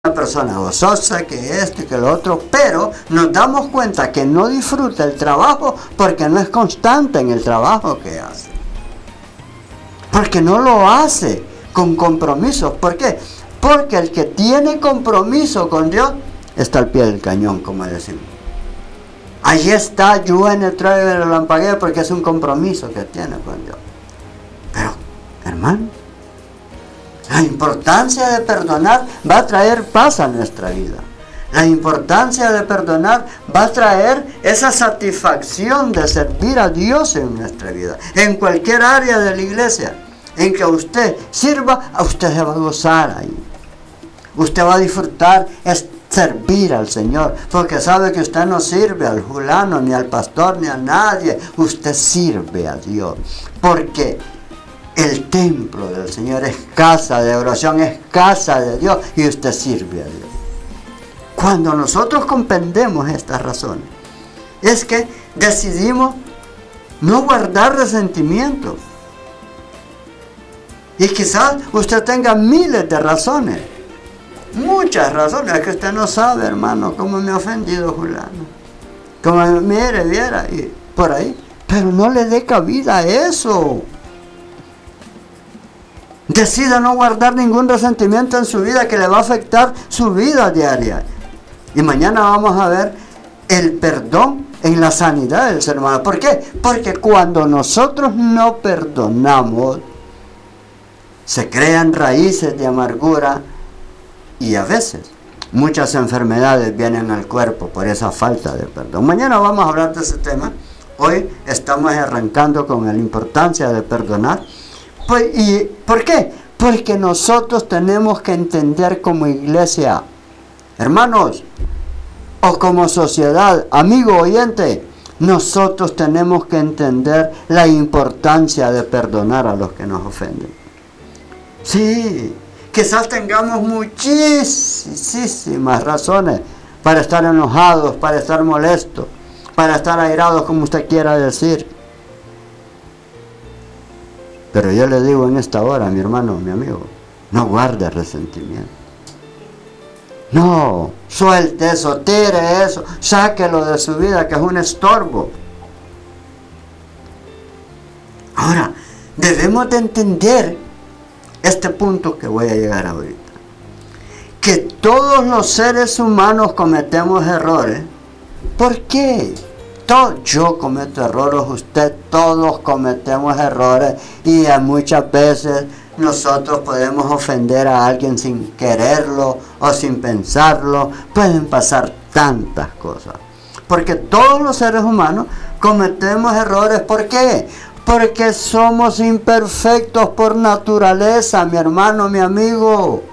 una persona gozosa, que esto y que lo otro, pero nos damos cuenta que no disfruta el trabajo porque no es constante en el trabajo que hace. Porque no lo hace con compromisos. ¿Por qué? Porque el que tiene compromiso con Dios está al pie del cañón, como decimos. Allí está, yo en el traje de la lampaguera porque es un compromiso que tiene con Dios. Pero, hermano, la importancia de perdonar va a traer paz a nuestra vida. La importancia de perdonar va a traer esa satisfacción de servir a Dios en nuestra vida. En cualquier área de la iglesia en que usted sirva, a usted se va a gozar ahí. Usted va a disfrutar, es servir al Señor, porque sabe que usted no sirve al fulano, ni al pastor, ni a nadie. Usted sirve a Dios, porque el templo del Señor es casa de oración, es casa de Dios, y usted sirve a Dios. Cuando nosotros comprendemos estas razones, es que decidimos no guardar resentimientos. Y quizás usted tenga miles de razones, muchas razones, es que usted no sabe, hermano, cómo me ha ofendido fulano. Como mire, viera, y por ahí. Pero no le dé cabida a eso. Decida no guardar ningún resentimiento en su vida que le va a afectar su vida diaria. Y mañana vamos a ver el perdón en la sanidad del ser humano. ¿Por qué? Porque cuando nosotros no perdonamos, se crean raíces de amargura y a veces muchas enfermedades vienen al cuerpo por esa falta de perdón. Mañana vamos a hablar de ese tema. Hoy estamos arrancando con la importancia de perdonar. ¿Y por qué? Porque nosotros tenemos que entender como iglesia, hermanos, o como sociedad, amigo oyente, nosotros tenemos que entender la importancia de perdonar a los que nos ofenden. Sí, quizás tengamos muchísimas razones para estar enojados, para estar molestos, para estar airados, como usted quiera decir. Pero yo le digo en esta hora, mi hermano, mi amigo, no guarde resentimiento. No, suelte eso, tire eso, sáquelo de su vida, que es un estorbo. Ahora, debemos de entender este punto que voy a llegar ahorita. Que todos los seres humanos cometemos errores. ¿Por qué? Yo cometo errores, usted, todos cometemos errores, y muchas veces nosotros podemos ofender a alguien sin quererlo o sin pensarlo. Pueden pasar tantas cosas, porque todos los seres humanos cometemos errores. ¿Por qué? Porque somos imperfectos por naturaleza, mi hermano, mi amigo.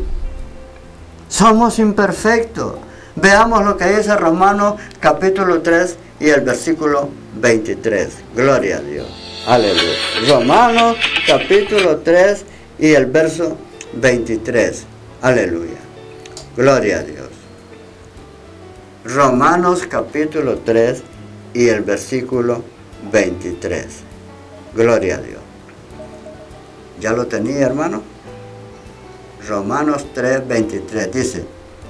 Somos imperfectos. Veamos lo que dice Romanos capítulo 3 y el versículo 23. Gloria a Dios. Aleluya. Romanos capítulo 3 y el verso 23. Aleluya. Gloria a Dios. Romanos capítulo 3 y el versículo 23. Gloria a Dios. ¿Ya lo tenía, hermano? Romanos 3, 23 dice: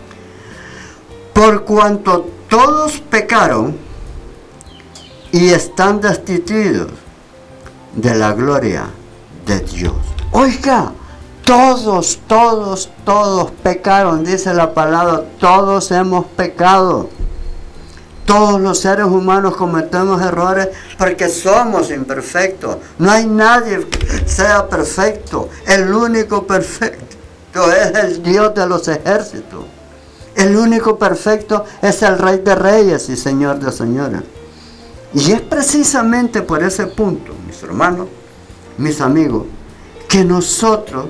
por cuanto todos pecaron y están destituidos de la gloria de Dios. Oiga, todos pecaron, dice la palabra, todos hemos pecado. Todos los seres humanos cometemos errores porque somos imperfectos. No hay nadie que sea perfecto. El único perfecto es el Dios de los ejércitos. El único perfecto es el Rey de Reyes y Señor de Señores. Y es precisamente por ese punto, mis hermanos, mis amigos, que nosotros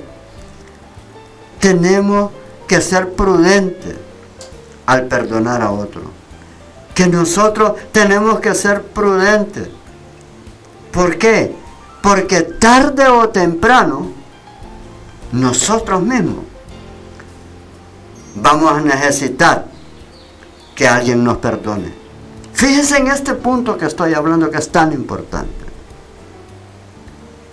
tenemos que ser prudentes al perdonar a otros. Que nosotros tenemos que ser prudentes. ¿Por qué? Porque tarde o temprano, nosotros mismos vamos a necesitar que alguien nos perdone. Fíjense en este punto que estoy hablando, que es tan importante.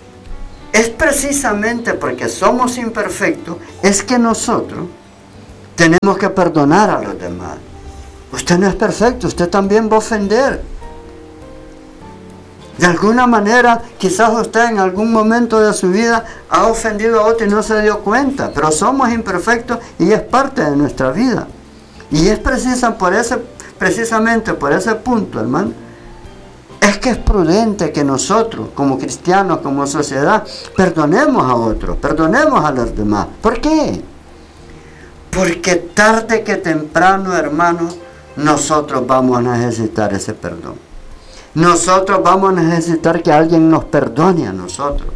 Es precisamente porque somos imperfectos, es que nosotros tenemos que perdonar a los demás. Usted no es perfecto, usted también va a ofender. De alguna manera, quizás usted en algún momento de su vida ha ofendido a otro y no se dio cuenta, pero somos imperfectos y es parte de nuestra vida. Y es precisamente por ese punto, hermano, es que es prudente que nosotros, como cristianos, como sociedad, perdonemos a otros, perdonemos a los demás. ¿Por qué? Porque tarde que temprano, hermano, nosotros vamos a necesitar ese perdón. Nosotros vamos a necesitar que alguien nos perdone a nosotros.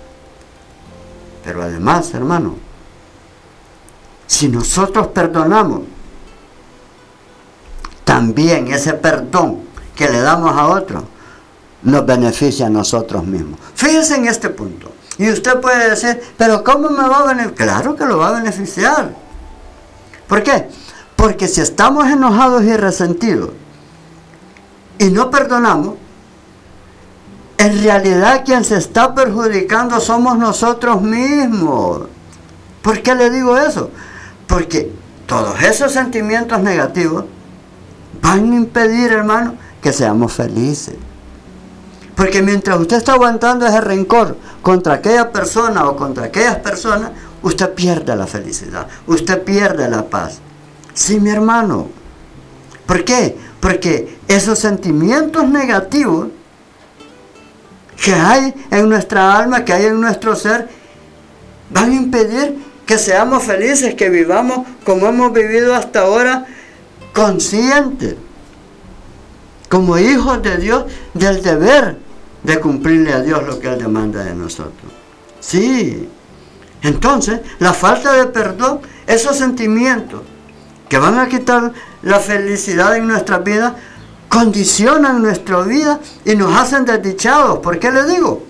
Pero además, hermano, si nosotros perdonamos, también ese perdón que le damos a otros nos beneficia a nosotros mismos. Fíjense en este punto. Y usted puede decir, pero ¿cómo me va a beneficiar? Claro que lo va a beneficiar. ¿Por qué? Porque si estamos enojados y resentidos y no perdonamos, en realidad quien se está perjudicando somos nosotros mismos. ¿Por qué le digo eso? Porque todos esos sentimientos negativos van a impedir, hermano, que seamos felices. Porque mientras usted está aguantando ese rencor contra aquella persona o contra aquellas personas, usted pierde la felicidad, usted pierde la paz. Sí, mi hermano. ¿Por qué? Porque esos sentimientos negativos que hay en nuestra alma, que hay en nuestro ser, van a impedir que seamos felices, que vivamos como hemos vivido hasta ahora, conscientes, como hijos de Dios, del deber de cumplirle a Dios lo que Él demanda de nosotros. Sí. Entonces, la falta de perdón, esos sentimientos que van a quitar la felicidad en nuestras vidas, condicionan nuestra vida y nos hacen desdichados. ¿Por qué le digo?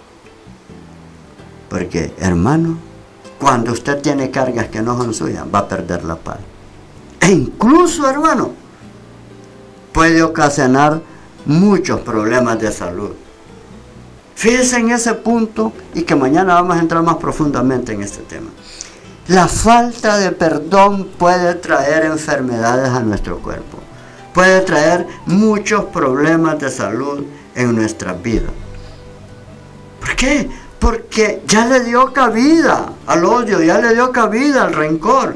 Porque, hermano, cuando usted tiene cargas que no son suyas, va a perder la paz. E incluso, hermano, puede ocasionar muchos problemas de salud. Fíjense en ese punto y que mañana vamos a entrar más profundamente en este tema. La falta de perdón puede traer enfermedades a nuestro cuerpo. Puede traer muchos problemas de salud en nuestras vidas. ¿Por qué? Porque ya le dio cabida al odio, ya le dio cabida al rencor.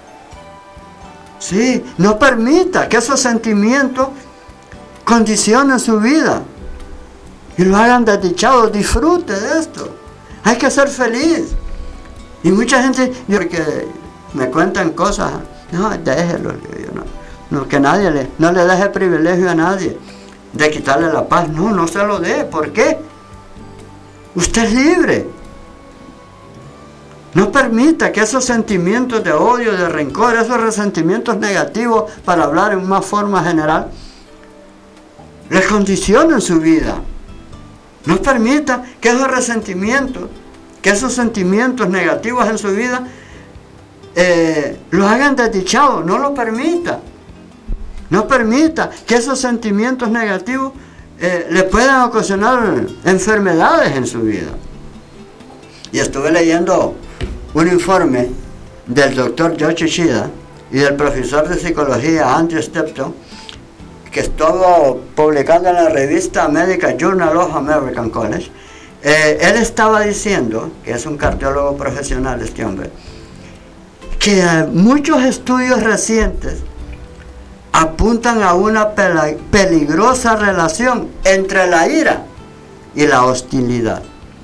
Sí, no permita que esos sentimientos condicionen su vida y lo hagan desdichado. Disfrute de esto. Hay que ser feliz. Y mucha gente, porque me cuentan cosas, no, déjelo, no, que nadie no le deje privilegio a nadie de quitarle la paz. No, no se lo dé. ¿Por qué? Usted es libre. No permita que esos sentimientos de odio, de rencor, esos resentimientos negativos, para hablar en una forma general, le condicionen su vida. No permita que esos resentimientos, que esos sentimientos negativos en su vida lo hagan desdichado. No lo permita. No permita que esos sentimientos negativos le puedan ocasionar enfermedades en su vida. Y estuve leyendo un informe del doctor George Ishida y del profesor de psicología Andrew Stepton, que estuvo publicando en la revista Medical Journal of American College. Él estaba diciendo, que es un cardiólogo profesional este hombre, que muchos estudios recientes apuntan a una peligrosa relación entre la ira y la hostilidad.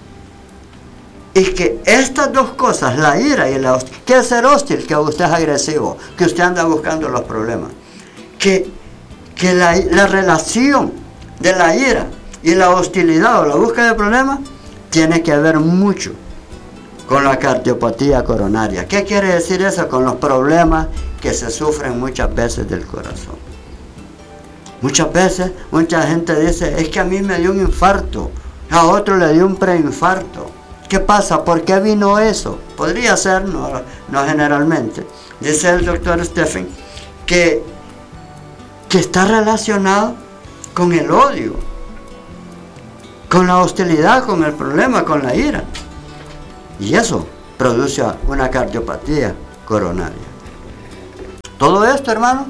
Y que estas dos cosas, la ira y la hostilidad, que es ser hostil, que usted es agresivo, que usted anda buscando los problemas, que la relación de la ira y la hostilidad o la búsqueda de problemas tiene que ver mucho con la cardiopatía coronaria. ¿Qué quiere decir eso? Con los problemas que se sufren muchas veces del corazón. Muchas veces, mucha gente dice, es que a mí me dio un infarto, a otro le dio un preinfarto. ¿Qué pasa? ¿Por qué vino eso? Podría ser, no generalmente. Dice el doctor Stephen, que está relacionado con el odio, con la hostilidad, con el problema, con la ira. Y eso produce una cardiopatía coronaria. Todo esto, hermano,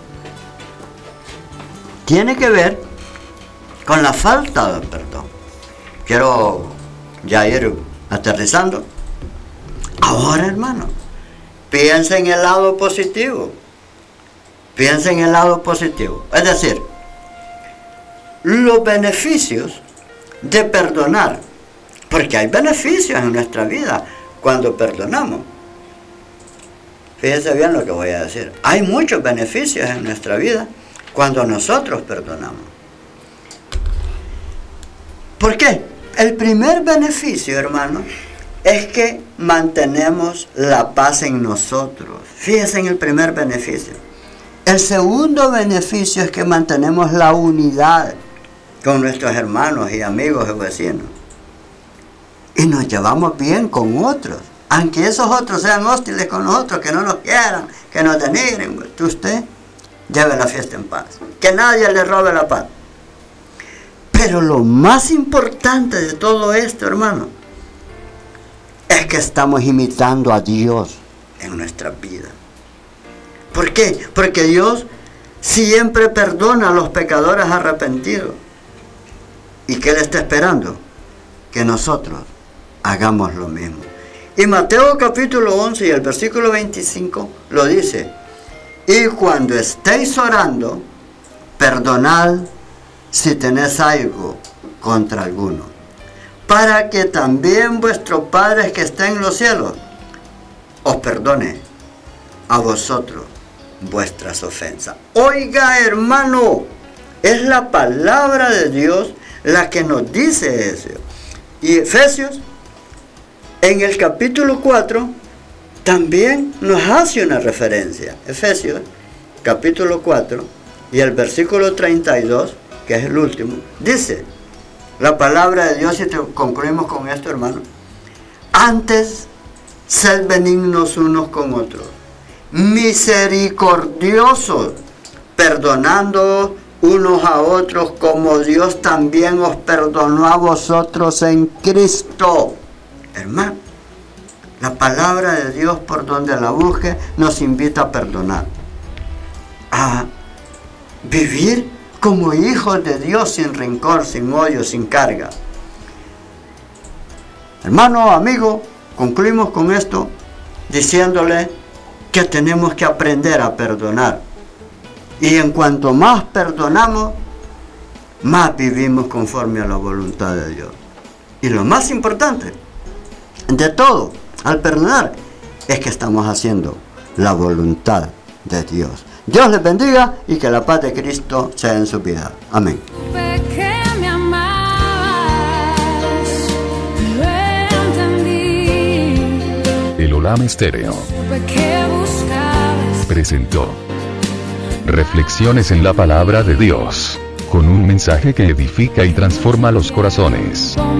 tiene que ver con la falta de perdón. Quiero ya ir aterrizando. Ahora, hermano, piensa en el lado positivo. Piensa en el lado positivo. Es decir, los beneficios de perdonar. Porque hay beneficios en nuestra vida cuando perdonamos. Fíjense bien lo que voy a decir. Hay muchos beneficios en nuestra vida cuando nosotros perdonamos. ¿Por qué? El primer beneficio, hermano, es que mantenemos la paz en nosotros. Fíjense en el primer beneficio. El segundo beneficio es que mantenemos la unidad con nuestros hermanos y amigos y vecinos. Y nos llevamos bien con otros. Aunque esos otros sean hostiles con nosotros, que no nos quieran, que nos denigren, usted lleve la fiesta en paz. Que nadie le robe la paz. Pero lo más importante de todo esto, hermano, es que estamos imitando a Dios en nuestra vida. ¿Por qué? Porque Dios siempre perdona a los pecadores arrepentidos. ¿Y qué le está esperando? Que nosotros hagamos lo mismo. Y Mateo capítulo 11 y el versículo 25 lo dice. Y cuando estéis orando, perdonad si tenéis algo contra alguno, para que también vuestro Padre que está en los cielos os perdone a vosotros vuestras ofensas. Oiga, hermano, es la palabra de Dios la que nos dice eso. Y Efesios, en el capítulo 4, también nos hace una referencia. Efesios, capítulo 4, y el versículo 32, que es el último, dice la palabra de Dios, y concluimos con esto, hermano. Antes, sed benignos unos con otros, misericordiosos, perdonando unos a otros, como Dios también os perdonó a vosotros en Cristo. Hermano, la palabra de Dios, por donde la busque, nos invita a perdonar, a vivir como hijos de Dios, sin rencor, sin odio, sin carga. Hermano, amigo, concluimos con esto diciéndole que tenemos que aprender a perdonar. Y en cuanto más perdonamos, más vivimos conforme a la voluntad de Dios. Y lo más importante de todo, al perdonar, es que estamos haciendo la voluntad de Dios. Dios les bendiga y que la paz de Cristo sea en su vida. Amén. El Olam Estéreo presentó Reflexiones en la Palabra de Dios, con un mensaje que edifica y transforma los corazones.